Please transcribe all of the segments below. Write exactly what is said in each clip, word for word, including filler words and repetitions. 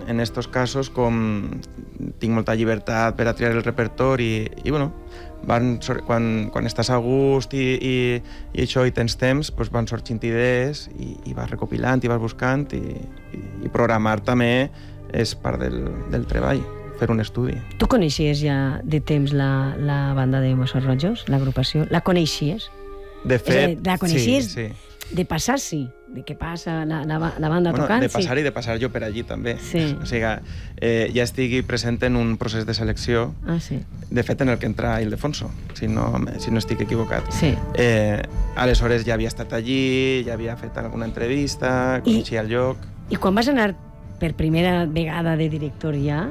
en estos casos, com tinc molta llibertat per a triar el repertori i, i bueno, van, quan, quan estàs a gust i, i, i això i tens temps, doncs van sorgint idees i, i vas recopilant i vas buscant i, i, i programar també és part del, del treball, fer un estudi. Tu coneixies ja de temps la, la banda de Mossos Rojos, l'agrupació? La coneixies? De fet, la coneixies sí, sí. De passar, sí. De què passa la, la, la banda bueno, tocant, de passar sí. i de passar jo per allí també. Sí. O sigui, eh, ja estigui present en un procés de selecció, ah, sí. de fet en el que entra Ildefonso, si no, si no estic equivocat. Sí. Eh, aleshores ja havia estat allí, ja havia fet alguna entrevista, coneixia el lloc. I quan vas anar per primera vegada de director ja,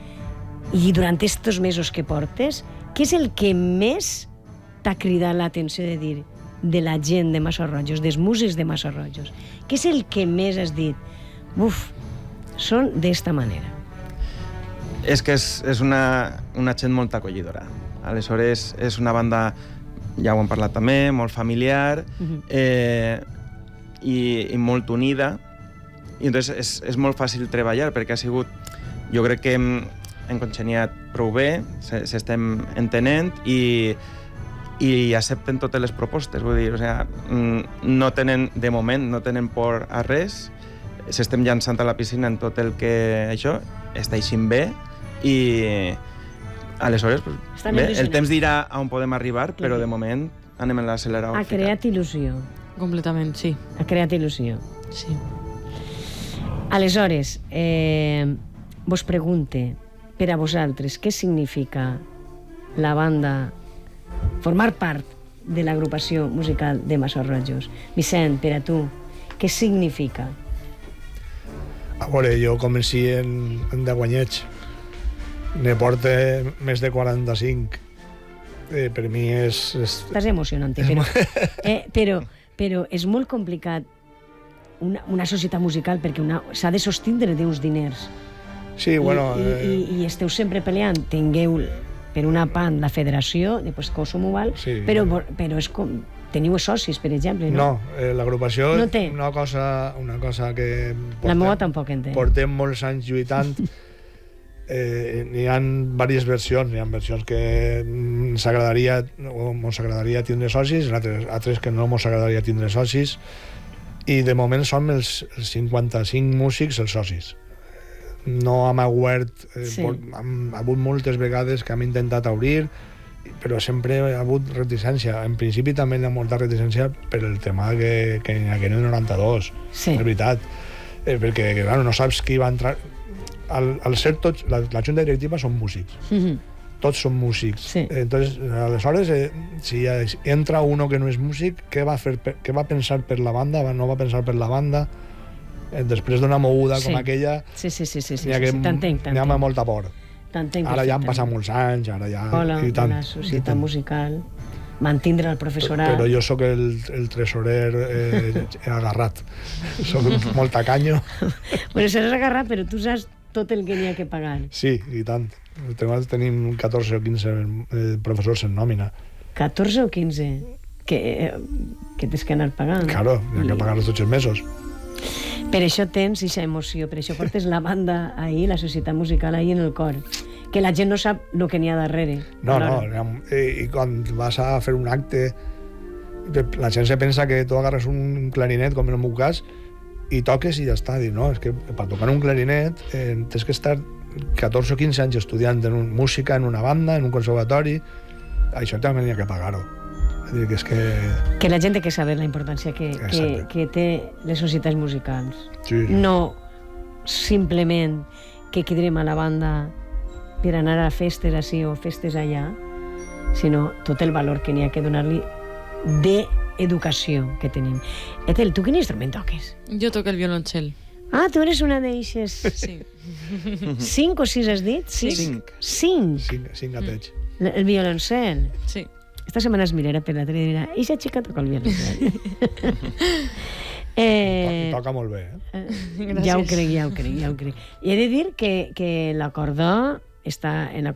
i durant estos mesos que portes, què és el que més t'ha cridat l'atenció de dir de la gent de Mossos Rojos, dels músics de Mossos Rojos? Què és el que més has dit? Uf, són d'esta manera. És que és, és una, una gent molt acollidora. Aleshores, és una banda, ja ho hem parlat també, molt familiar, uh-huh. eh, i, i molt unida. I entonces és, és molt fàcil treballar, perquè ha sigut... Jo crec que hem, hem congeniat prou bé, s'estem entenent, i... i accepten totes les propostes, vull dir, o sea, no tenen, de moment, no tenen por a res, s'estem llançant a la piscina en tot el que això, està eixint bé, i aleshores, pues, bé, el temps dirà on podem arribar, però de moment anem en l'accelerador. Ha creat il·lusió. Completament, sí. Ha creat il·lusió. Sí. Aleshores, eh, vos pregunte, per a vosaltres, què significa la banda formar part de l'agrupació musical de Mossos Rojos? Vicent, per a tu, què significa? A veure, jo comenci en, en deu anyets. Ne porta més de quaranta-cinc. Eh, per mi és... és... Estàs emocionant, però, eh, però, però és molt complicat una, una societat musical perquè s'ha de sostindre d'uns diners. Sí, bueno... I, i, i, i esteu sempre peleant, tingueu... per una part la federació, després Cosomoval, sí, però, però és com... Teniu socis, per exemple, no? No, eh, l'agrupació no és una cosa, una cosa que... Portem, la meva tampoc en té. Portem molts anys lluitant. eh, n'hi ha diverses versions. N'hi ha versions que ens agradaria, o ens agradaria tindre socis, altres, altres que no ens agradaria tindre socis. I de moment som els, els cinquanta-cinc músics els socis. No hem obert, eh, sí. hem hagut moltes vegades que hem intentat obrir, però sempre ha hagut reticència. En principi també hi ha molta reticència per el tema que, que en aquell noranta-dos, sí. és veritat. Eh, perquè, clar, no saps qui va entrar... Al, al ser tots, la, la junta directiva són músics. Mm-hmm. Tots són músics. Sí. Entonces, aleshores, eh, si entra uno que no és músic, què va, fer, què va pensar per la banda? No va pensar per la banda? Després d'una moguda sí. com aquella, sí, sí, sí, sí, sí, n'hi ha, sí, sí. T'entenc, n'hi ha molta por. T'entenc ara ja han passat molts anys, ara ja... Hola, i tant, la societat musical, mantindre el professorat... Però jo sóc el, el tresorer eh, agarrat, sóc molt tacanyo. Bueno, seràs agarrat, però tu saps tot el que n'hi ha que pagar. Sí, i tant. Tenim catorze o quinze eh, professors en nòmina. catorze o quinze? Que, eh, que tens que anar pagant. Claro, hi ha que pagar-los tots els mesos. Per això tens aquesta emoció, per això portes la banda ahí, la societat musical ahí en el cor, que la gent no sap el que n'hi ha darrere. No, no, i quan vas a fer un acte, la gent se pensa que tu agarres un clarinet, com en el meu cas, i toques i ja està. Dic, no, és que per tocar un clarinet eh, tens que estar catorze o quinze anys estudiant en un, música, en una banda, en un conservatori, això també n'hi ha que pagar-ho. Que, és que... que la gent té que saber la importància que, que, que té les societats musicals. Sí, sí. No simplement que quedem a la banda per anar a festes així o festes allà, sinó tot el valor que n'hi ha que donar-li d'educació que tenim. Ethel, tu quin instrument toques? Jo toco el violoncel. Ah, tu eres una d'eixes. Sí. Cinc o sis has dit? Sí. Cinc. Cinc? Cinc, cinc gatets. Mm. El violoncel? Sí. Esta setmana es mirarà per la tele i dirà eixa xica toca el violoncel. eh, toca molt bé, eh? Ja ho crec, ja ho crec, ja ho crec. I he de dir que, que l'acordó està en la